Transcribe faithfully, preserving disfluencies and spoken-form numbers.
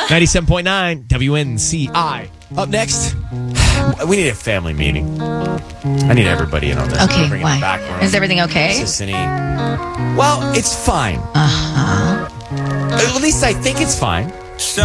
ninety-seven point nine W N C I. Up next, we need a family meeting. I need everybody in on this. Okay, Bring it why? back room. Is everything okay? Sissany. Well, it's fine. Uh-huh. At least I think it's fine.